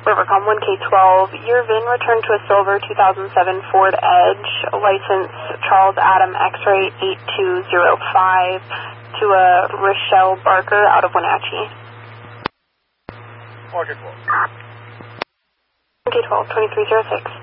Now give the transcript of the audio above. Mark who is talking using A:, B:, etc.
A: Silvercom 1K12, your VIN returned to a silver 2007 Ford Edge, license Charles Adam X-ray 8205 to a Rochelle Barker out of Wenatchee.
B: Market 12.
A: Okay, 12, 2306.